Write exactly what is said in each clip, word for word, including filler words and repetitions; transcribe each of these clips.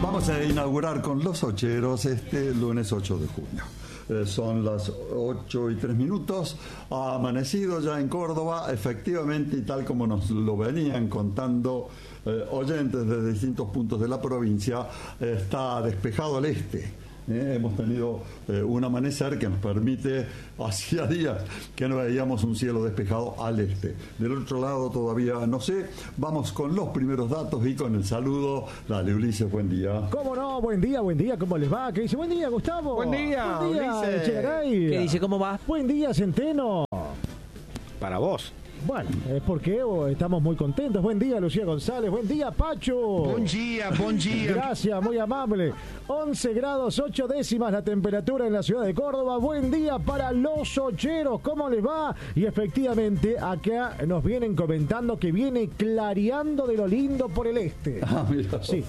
Vamos a inaugurar con los ocheros este lunes ocho de junio. Eh, son las ocho y tres minutos. Ha amanecido ya en Córdoba, efectivamente, y tal como nos lo venían contando eh, oyentes de distintos puntos de la provincia, eh, está despejado al este. Eh, hemos tenido eh, un amanecer que nos permite, hacía días que no veíamos un cielo despejado al este. Del otro lado todavía no sé. Vamos con los primeros datos y con el saludo. Dale, Ulises, buen día. ¿Cómo no? Buen día, buen día, ¿cómo les va? ¿Qué dice? Buen día, Gustavo. Buen día, buen día, Ulises. Echegaray. ¿Qué dice? ¿Cómo va? Buen día, Centeno. Para vos. Bueno, es porque oh, estamos muy contentos. Buen día, Lucía González. Buen día, Pacho. Buen día, buen día. Gracias, muy amable. once grados ocho décimas la temperatura en la ciudad de Córdoba. Buen día para los ocheros. ¿Cómo les va? Y efectivamente, acá nos vienen comentando que viene clareando de lo lindo por el este. Ah, mira. Sí.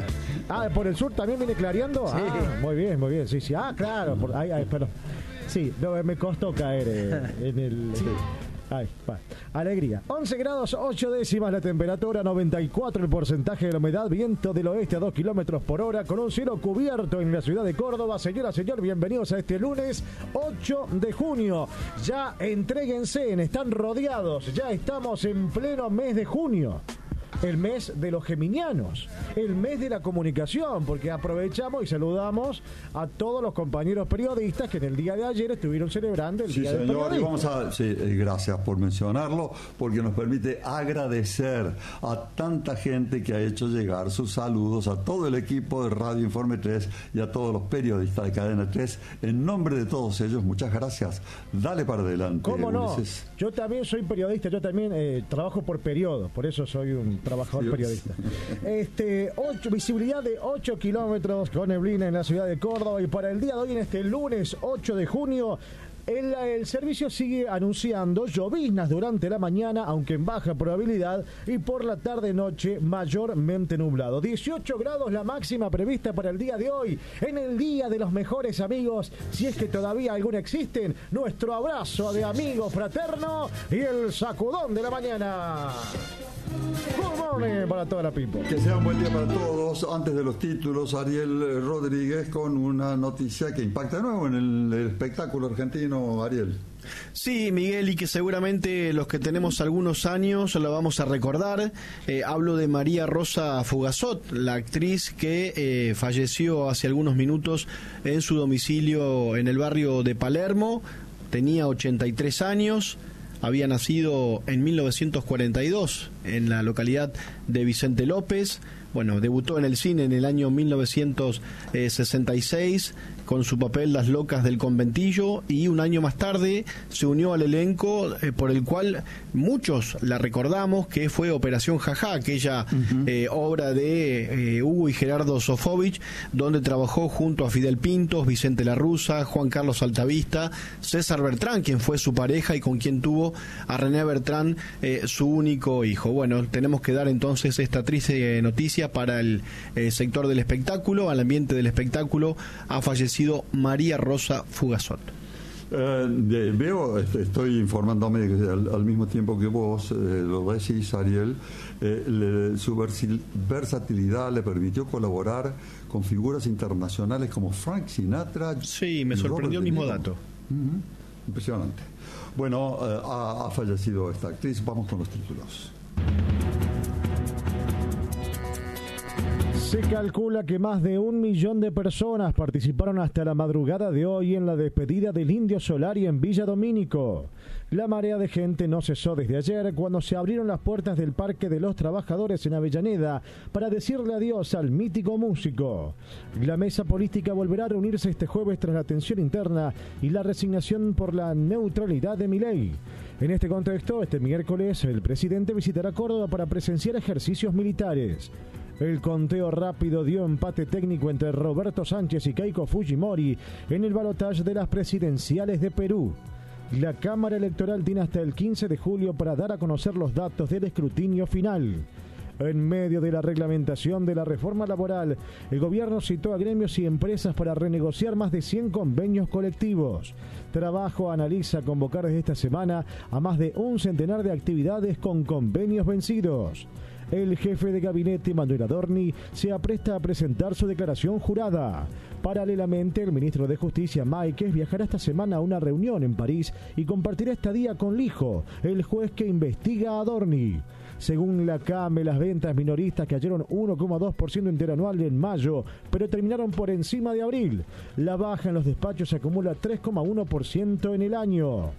Ah, ¿por el sur también viene clareando? Sí. Ah, muy bien, muy bien. Sí, sí. Ah, claro. Por, ay, ay, perdón. Sí, no, me costó caer eh, en el... Sí. Ay, va. Alegría. once grados ocho décimas la temperatura, noventa y cuatro el porcentaje de la humedad, viento del oeste a dos kilómetros por hora, con un cielo cubierto en la ciudad de Córdoba. Señora, señor, bienvenidos a este lunes ocho de junio. Ya entréguense, están rodeados, ya estamos en pleno mes de junio. El mes de los geminianos, el mes de la comunicación, porque aprovechamos y saludamos a todos los compañeros periodistas que en el día de ayer estuvieron celebrando el Sí, Día del señor, y Periodista. vamos a, sí, eh, gracias por mencionarlo, porque nos permite agradecer a tanta gente que ha hecho llegar sus saludos a todo el equipo de Radio Informe tres y a todos los periodistas de Cadena tres. En nombre de todos ellos, muchas gracias. Dale para adelante, ¿Cómo no? Ulises. Yo también soy periodista, yo también eh, trabajo por periodo, por eso soy un trabajador Sí. periodista. Este, ocho, visibilidad de ocho kilómetros con neblina en la ciudad de Córdoba, y para el día de hoy, en este lunes ocho de junio, El, el servicio sigue anunciando lloviznas durante la mañana, aunque en baja probabilidad, y por la tarde-noche mayormente nublado. dieciocho grados la máxima prevista para el día de hoy, en el Día de los Mejores Amigos, si es que todavía algunos existen. Nuestro abrazo de amigo fraterno y el sacudón de la mañana. Good morning para toda la people. Que sea un buen día para todos. Antes de los títulos, Ariel Rodríguez con una noticia que impacta de nuevo en el, el espectáculo argentino. Ariel. Sí, Miguel, y que seguramente los que tenemos algunos años lo vamos a recordar. Eh, hablo de María Rosa Fugazot, la actriz que eh, falleció hace algunos minutos en su domicilio en el barrio de Palermo. Tenía ochenta y tres años. Había nacido en mil novecientos cuarenta y dos en la localidad de Vicente López. Bueno, debutó en el cine en el año mil novecientos sesenta y seis con su papel Las Locas del Conventillo, y un año más tarde se unió al elenco eh, por el cual muchos la recordamos, que fue Operación Jajá, aquella uh-huh. eh, obra de eh, Hugo y Gerardo Sofovich, donde trabajó junto a Fidel Pintos, Vicente Larruza, Juan Carlos Altavista, César Bertrán, quien fue su pareja y con quien tuvo a René Bertrán, eh, su único hijo. Bueno, tenemos que dar entonces esta triste noticia para el eh, sector del espectáculo, al ambiente del espectáculo. Ha fallecido María Rosa Fugazot. Eh, de, veo, estoy informándome al, al mismo tiempo que vos eh, lo decís, Ariel, eh, le, su versil, versatilidad le permitió colaborar con figuras internacionales como Frank Sinatra. Sí, me sorprendió el mismo dato. Uh-huh. Impresionante. Bueno, eh, ha, ha fallecido esta actriz. Vamos con los títulos. Se calcula que más de un millón de personas participaron hasta la madrugada de hoy en la despedida del Indio Solari en Villa Domínico. La marea de gente no cesó desde ayer, cuando se abrieron las puertas del Parque de los Trabajadores en Avellaneda para decirle adiós al mítico músico. La mesa política volverá a reunirse este jueves tras la tensión interna y la resignación por la neutralidad de Milei. En este contexto, este miércoles, el presidente visitará Córdoba para presenciar ejercicios militares. El conteo rápido dio empate técnico entre Roberto Sánchez y Keiko Fujimori en el balotaje de las presidenciales de Perú. La Cámara Electoral tiene hasta el quince de julio para dar a conocer los datos del escrutinio final. En medio de la reglamentación de la reforma laboral, el gobierno citó a gremios y empresas para renegociar más de cien convenios colectivos. Trabajo analiza convocar desde esta semana a más de un centenar de actividades con convenios vencidos. El jefe de gabinete, Manuel Adorni, se apresta a presentar su declaración jurada. Paralelamente, el ministro de Justicia, Máiquez, viajará esta semana a una reunión en París y compartirá estadía con Lijo, el juez que investiga a Adorni. Según la CAME, las ventas minoristas cayeron uno coma dos por ciento interanual en mayo, pero terminaron por encima de abril. La baja en los despachos se acumula tres coma uno por ciento en el año.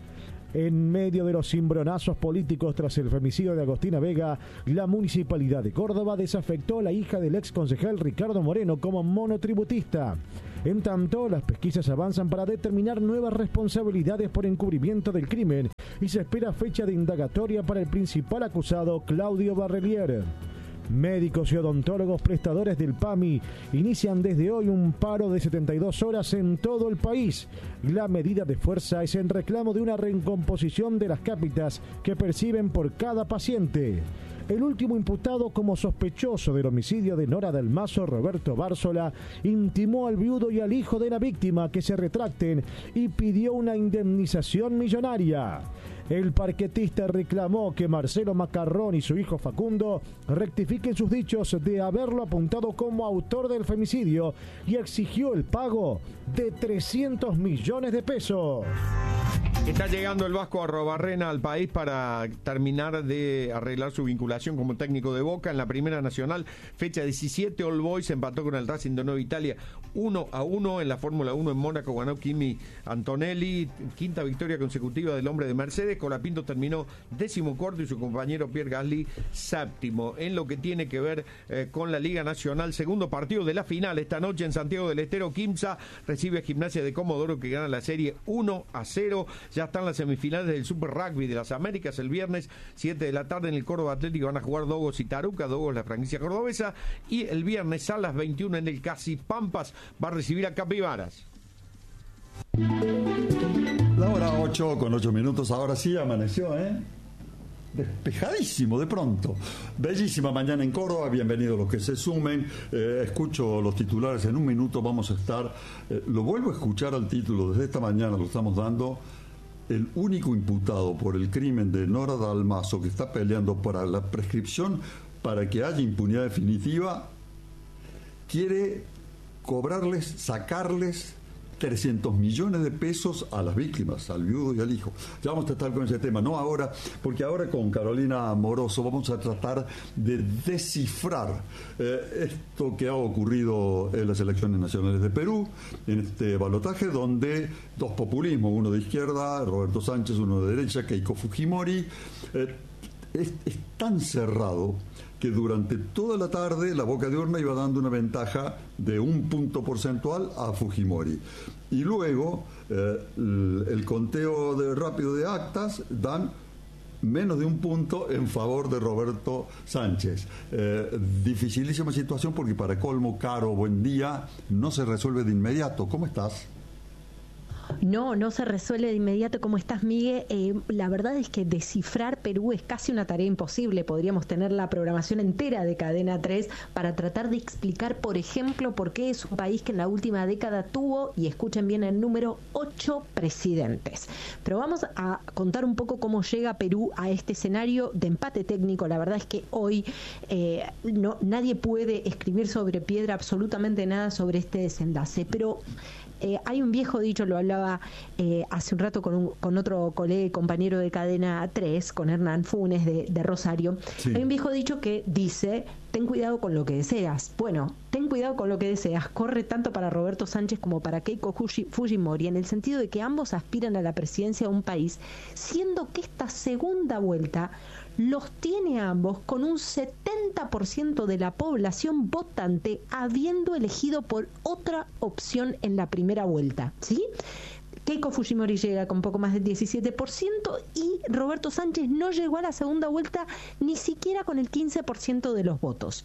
En medio de los cimbronazos políticos tras el femicidio de Agostina Vega, la Municipalidad de Córdoba desafectó a la hija del ex concejal Ricardo Moreno como monotributista. En tanto, las pesquisas avanzan para determinar nuevas responsabilidades por encubrimiento del crimen y se espera fecha de indagatoria para el principal acusado, Claudio Barrelier. Médicos y odontólogos prestadores del PAMI inician desde hoy un paro de setenta y dos horas en todo el país. La medida de fuerza es en reclamo de una recomposición de las cápitas que perciben por cada paciente. El último imputado como sospechoso del homicidio de Nora del Mazo, Roberto Bárzola, intimó al viudo y al hijo de la víctima que se retracten y pidió una indemnización millonaria. El parquetista reclamó que Marcelo Macarrón y su hijo Facundo rectifiquen sus dichos de haberlo apuntado como autor del femicidio y exigió el pago de trescientos millones de pesos. Está llegando el Vasco Arrobarrena al país para terminar de arreglar su vinculación como técnico de Boca en la Primera Nacional. Fecha diecisiete, All Boys empató con el Racing de Nueva Italia uno a uno. En la Fórmula uno en Mónaco ganó Kimi Antonelli, quinta victoria consecutiva del hombre de Mercedes. Colapinto terminó décimo cuarto y su compañero Pierre Gasly séptimo. En lo que tiene que ver eh, con la Liga Nacional, segundo partido de la final esta noche en Santiago del Estero. Quimsa recibe a Gimnasia de Comodoro, que gana la serie uno a cero. Ya están las semifinales del Super Rugby de las Américas. El viernes, siete de la tarde, en el Córdoba Atlético van a jugar Dogos y Taruca. Dogos, la franquicia cordobesa. Y el viernes a las veintiuna en el Casi Pampas va a recibir a Capibaras. La hora ocho con ocho minutos. Ahora sí amaneció, ¿eh? Despejadísimo de pronto. Bellísima mañana en Córdoba. Bienvenidos los que se sumen. Eh, escucho los titulares en un minuto. Vamos a estar, eh, lo vuelvo a escuchar al título desde esta mañana, lo estamos dando. El único imputado por el crimen de Nora del Mazo, que está peleando para la prescripción para que haya impunidad definitiva, quiere cobrarles, sacarles trescientos millones de pesos a las víctimas, al viudo y al hijo. Ya vamos a tratar con ese tema, no ahora, porque ahora con Carolina Moroso vamos a tratar de descifrar eh, esto que ha ocurrido en las elecciones nacionales de Perú, en este balotaje donde dos populismos, uno de izquierda, Roberto Sánchez, uno de derecha, Keiko Fujimori, eh, es, es tan cerrado que durante toda la tarde la boca de urna iba dando una ventaja de un punto porcentual a Fujimori. Y luego eh, el, el conteo de rápido de actas dan menos de un punto en favor de Roberto Sánchez. Eh, dificilísima situación porque para colmo, Caro, buen día, no se resuelve de inmediato. ¿Cómo estás? No, no se resuelve de inmediato. ¿Cómo estás, Miguel? Eh, la verdad es que descifrar Perú es casi una tarea imposible. Podríamos tener la programación entera de Cadena tres para tratar de explicar, por ejemplo, por qué es un país que en la última década tuvo, y escuchen bien el número, ocho presidentes. Pero vamos a contar un poco cómo llega Perú a este escenario de empate técnico. La verdad es que hoy eh, no, nadie puede escribir sobre piedra absolutamente nada sobre este desenlace, pero Eh, hay un viejo dicho, lo hablaba eh, hace un rato con, un, con otro colega y compañero de Cadena tres, con Hernán Funes de, de Rosario. Sí. Hay un viejo dicho que dice: ten cuidado con lo que deseas. Bueno, ten cuidado con lo que deseas. Corre tanto para Roberto Sánchez como para Keiko Fujimori, en el sentido de que ambos aspiran a la presidencia de un país, siendo que esta segunda vuelta los tiene a ambos con un setenta por ciento de la población votante habiendo elegido por otra opción en la primera vuelta, ¿sí? Keiko Fujimori llega con poco más del diecisiete por ciento y Roberto Sánchez no llegó a la segunda vuelta ni siquiera con el quince por ciento de los votos.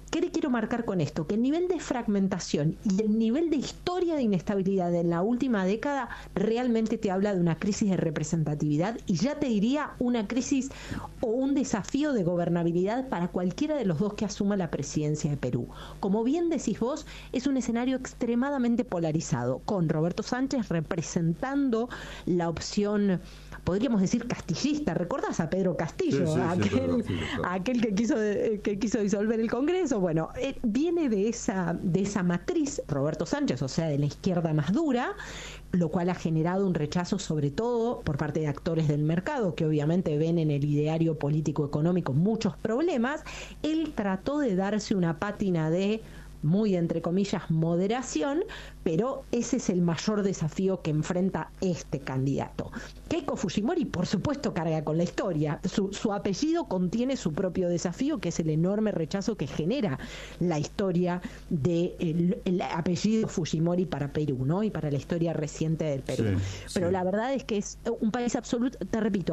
¿Qué le quiero marcar con esto? Que el nivel de fragmentación y el nivel de historia de inestabilidad en la última década realmente te habla de una crisis de representatividad y ya te diría una crisis o un desafío de gobernabilidad para cualquiera de los dos que asuma la presidencia de Perú. Como bien decís vos, es un escenario extremadamente polarizado, con Roberto Sánchez representando la opción, podríamos decir, castillista. ¿Recordás a Pedro Castillo? Sí, sí, aquel, sí, Pedro, sí, claro. aquel que quiso que quiso disolver el Congreso. Bueno, eh, viene de esa de esa matriz Roberto Sánchez, o sea, de la izquierda más dura, lo cual ha generado un rechazo sobre todo por parte de actores del mercado que obviamente ven en el ideario político económico muchos problemas. Él trató de darse una pátina de, muy entre comillas, moderación, pero ese es el mayor desafío que enfrenta este candidato. Keiko Fujimori, por supuesto, carga con la historia. Su, su apellido contiene su propio desafío, que es el enorme rechazo que genera la historia del el apellido Fujimori para Perú, ¿no? Y para la historia reciente del Perú. Sí, pero sí. La verdad es que es un país absoluto, te repito,